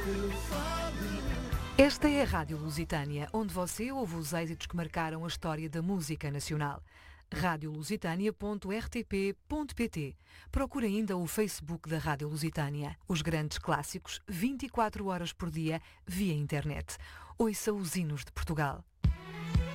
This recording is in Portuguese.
Esta é a Rádio Lusitânia, onde você ouve os êxitos que marcaram a história da música nacional. radiolusitania.rtp.pt. Procure ainda o Facebook da Rádio Lusitânia. Os grandes clássicos, 24 horas por dia, via internet. Ouça os hinos de Portugal.